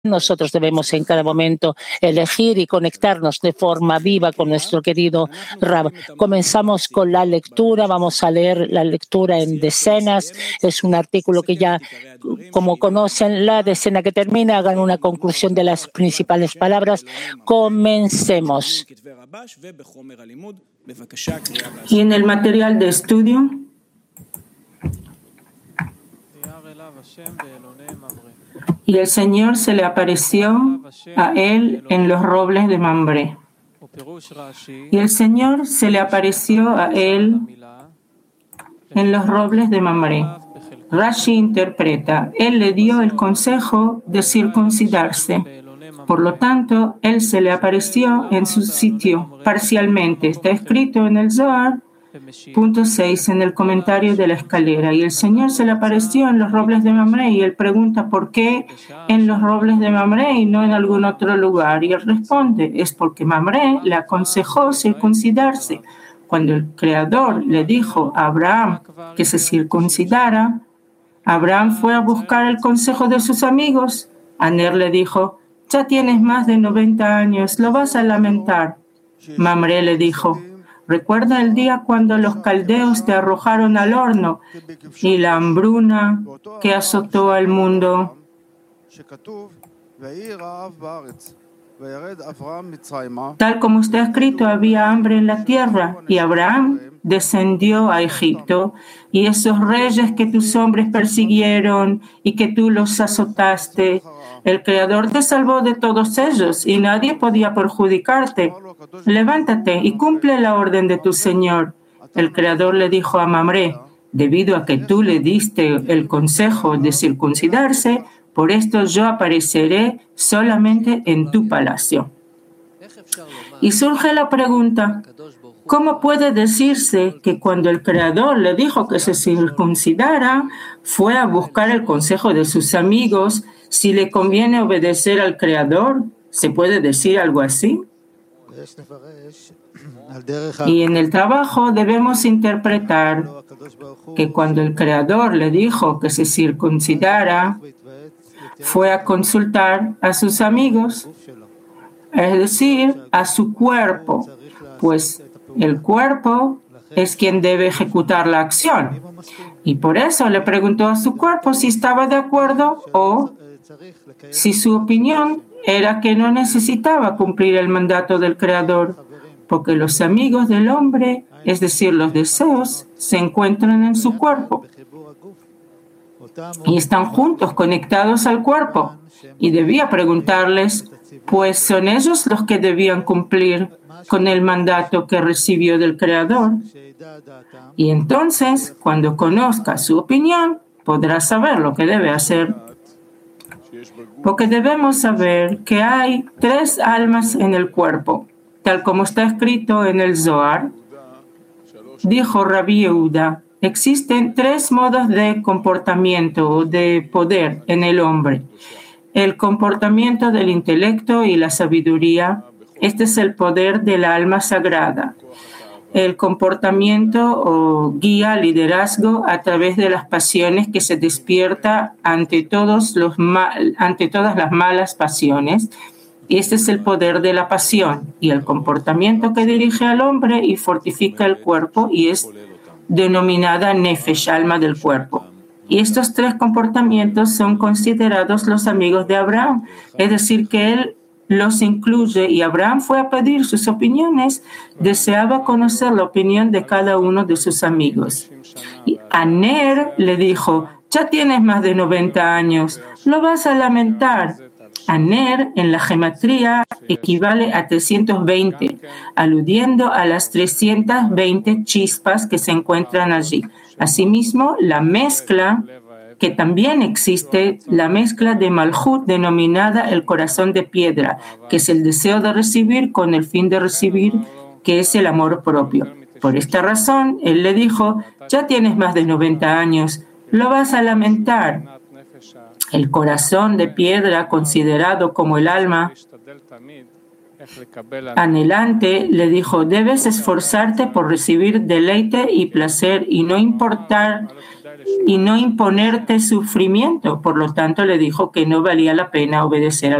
nosotros debemos en cada momento elegir y conectarnos de forma viva con nuestro querido Rab. Comenzamos con la lectura, vamos a leer la lectura en decenas. Es un artículo que ya, como conocen, la decena que termina, hagan una conclusión de las principales palabras. Comencemos. Y en el material de estudio, y el Señor se le apareció a él en los robles de Mambré. Y el Señor se le apareció a él en los robles de Mambré. Rashi interpreta, él le dio el consejo de circuncidarse. Por lo tanto, él se le apareció en su sitio parcialmente. Está escrito en el Zohar, punto 6, en el comentario de la escalera. Y el Señor se le apareció en los robles de Mamré. Y él pregunta, ¿por qué en los robles de Mamré y no en algún otro lugar? Y él responde, es porque Mamré le aconsejó circuncidarse. Cuando el Creador le dijo a Abraham que se circuncidara, Abraham fue a buscar el consejo de sus amigos. Aner le dijo, ya tienes más de 90 años, lo vas a lamentar. Mamré le dijo, recuerda el día cuando los caldeos te arrojaron al horno y la hambruna que azotó al mundo. Tal como está escrito, había hambre en la tierra y Abraham descendió a Egipto, y esos reyes que tus hombres persiguieron y que tú los azotaste, el Creador te salvó de todos ellos y nadie podía perjudicarte. Levántate y cumple la orden de tu Señor. El Creador le dijo a Mamré, debido a que tú le diste el consejo de circuncidarse, por esto yo apareceré solamente en tu palacio. Y surge la pregunta, ¿cómo puede decirse que cuando el Creador le dijo que se circuncidara, fue a buscar el consejo de sus amigos si le conviene obedecer al Creador? ¿Se puede decir algo así? Y en el trabajo debemos interpretar que cuando el Creador le dijo que se circuncidara, fue a consultar a sus amigos, es decir, a su cuerpo, pues el cuerpo es quien debe ejecutar la acción. Y por eso le preguntó a su cuerpo si estaba de acuerdo o si su opinión era que no necesitaba cumplir el mandato del Creador, porque los amigos del hombre, es decir, los deseos, se encuentran en su cuerpo y están juntos, conectados al cuerpo. Y debía preguntarles, pues son ellos los que debían cumplir con el mandato que recibió del Creador. Y entonces, cuando conozca su opinión, podrá saber lo que debe hacer. Porque debemos saber que hay 3 almas en el cuerpo, tal como está escrito en el Zohar. Dijo Rabbi Yehuda, existen 3 modos de comportamiento o de poder en el hombre. El comportamiento del intelecto y la sabiduría, este es el poder de la alma sagrada. El comportamiento o guía, liderazgo a través de las pasiones que se despierta ante todas las malas pasiones. Este es el poder de la pasión y el comportamiento que dirige al hombre y fortifica el cuerpo y es denominada nefesh, alma del cuerpo. Y estos 3 comportamientos son considerados los amigos de Abraham, es decir, que él los incluye y Abraham fue a pedir sus opiniones, deseaba conocer la opinión de cada uno de sus amigos. Y Aner le dijo, ya tienes más de 90 años, lo vas a lamentar. Aner en la gematría equivale a 320, aludiendo a las 320 chispas que se encuentran allí. Asimismo, la mezcla que también existe, la mezcla de Malhut denominada el corazón de piedra, que es el deseo de recibir con el fin de recibir, que es el amor propio. Por esta razón, él le dijo, ya tienes más de 90 años, lo vas a lamentar. El corazón de piedra, considerado como el alma, anhelante, le dijo: debes esforzarte por recibir deleite y placer y no imponerte sufrimiento. Por lo tanto, le dijo que no valía la pena obedecer a